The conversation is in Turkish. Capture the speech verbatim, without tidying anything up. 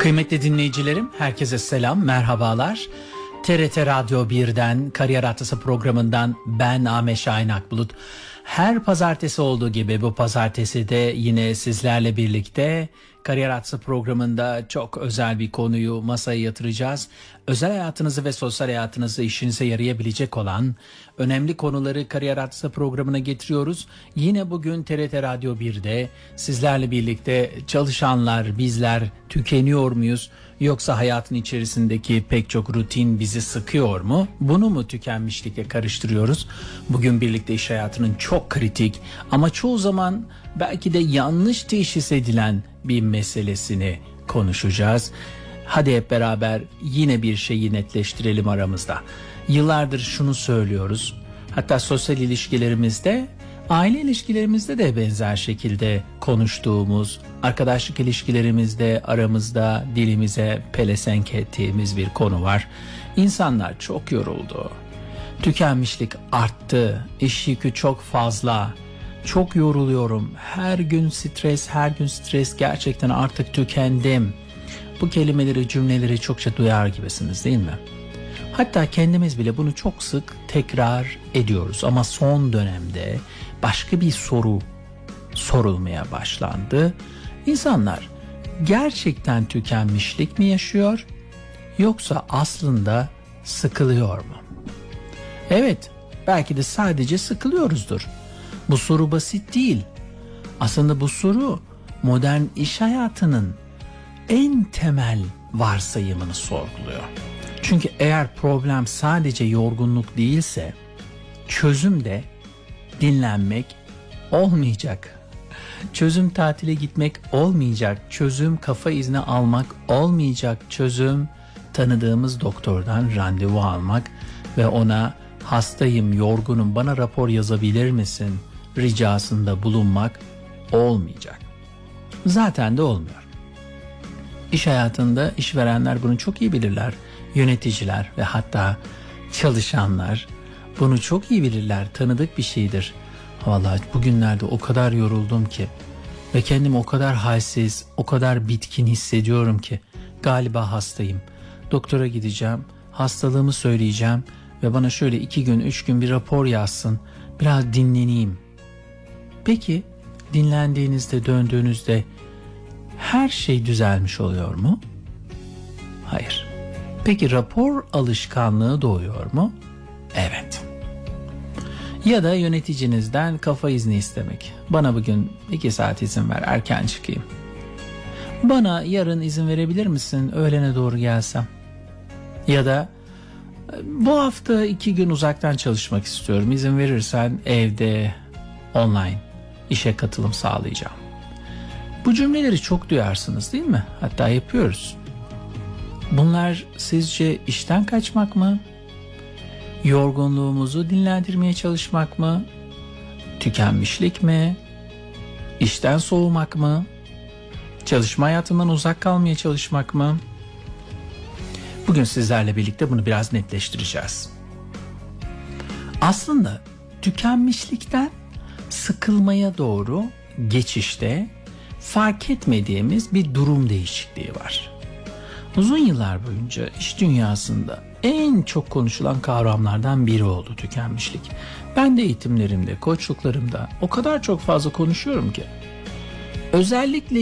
Kıymetli dinleyicilerim, herkese selam, merhabalar. T R T Radyo bir'den Kariyer Haftası programından ben Ahmet Şahin Akbulut. Her pazartesi olduğu gibi bu pazartesi de yine sizlerle birlikte Kariyer Haftası programında çok özel bir konuyu masaya yatıracağız. Özel hayatınızı ve sosyal hayatınızı işinize yarayabilecek olan önemli konuları Kariyer Haftası programına getiriyoruz. Yine bugün T R T Radyo bir'de sizlerle birlikte çalışanlar, bizler tükeniyor muyuz? Yoksa hayatın içerisindeki pek çok rutin bizi sıkıyor mu? Bunu mu tükenmişlikle karıştırıyoruz? Bugün birlikte iş hayatının çok kritik ama çoğu zaman belki de yanlış teşhis edilen bir meselesini konuşacağız. Hadi hep beraber yine bir şeyi netleştirelim aramızda. Yıllardır şunu söylüyoruz. Hatta sosyal ilişkilerimizde, aile ilişkilerimizde de benzer şekilde konuştuğumuz, arkadaşlık ilişkilerimizde aramızda dilimize pelesenk ettiğimiz bir konu var. İnsanlar çok yoruldu. Tükenmişlik arttı. İş yükü çok fazla. Çok yoruluyorum. Her gün stres, her gün stres. Gerçekten artık tükendim. Bu kelimeleri, cümleleri çokça duyar gibisiniz değil mi? Hatta kendimiz bile bunu çok sık tekrar ediyoruz. Ama son dönemde başka bir soru sorulmaya başlandı. İnsanlar gerçekten tükenmişlik mi yaşıyor yoksa aslında sıkılıyor mu? Evet, belki de sadece sıkılıyoruzdur. Bu soru basit değil. Aslında bu soru modern iş hayatının en temel varsayımını sorguluyor. Çünkü eğer problem sadece yorgunluk değilse çözüm de dinlenmek olmayacak. Çözüm tatile gitmek olmayacak. Çözüm kafa izni almak olmayacak. Çözüm tanıdığımız doktordan randevu almak ve ona hastayım, yorgunum, bana rapor yazabilir misin ricasında bulunmak olmayacak. Zaten de olmuyor. İş hayatında işverenler bunu çok iyi bilirler. Yöneticiler ve hatta çalışanlar bunu çok iyi bilirler. Tanıdık bir şeydir. Vallahi bugünlerde o kadar yoruldum ki ve kendimi o kadar halsiz, o kadar bitkin hissediyorum ki galiba hastayım. Doktora gideceğim, hastalığımı söyleyeceğim ve bana şöyle iki gün, üç gün bir rapor yazsın, biraz dinleneyim. Peki dinlendiğinizde, döndüğünüzde her şey düzelmiş oluyor mu? Hayır. Peki rapor alışkanlığı doğuyor mu? Evet. Ya da yöneticinizden kafa izni istemek. Bana bugün iki saat izin ver, erken çıkayım. Bana yarın izin verebilir misin, öğlene doğru gelsem? Ya da bu hafta iki gün uzaktan çalışmak istiyorum. İzin verirsen evde, online işe katılım sağlayacağım. Bu cümleleri çok duyarsınız değil mi? Hatta yapıyoruz. Bunlar sizce işten kaçmak mı? Yorgunluğumuzu dinlendirmeye çalışmak mı? Tükenmişlik mi? İşten soğumak mı? Çalışma hayatından uzak kalmaya çalışmak mı? Bugün sizlerle birlikte bunu biraz netleştireceğiz. Aslında tükenmişlikten sıkılmaya doğru geçişte fark etmediğimiz bir durum değişikliği var. Uzun yıllar boyunca iş dünyasında en çok konuşulan kavramlardan biri oldu tükenmişlik. Ben de eğitimlerimde, koçluklarımda o kadar çok fazla konuşuyorum ki özellikle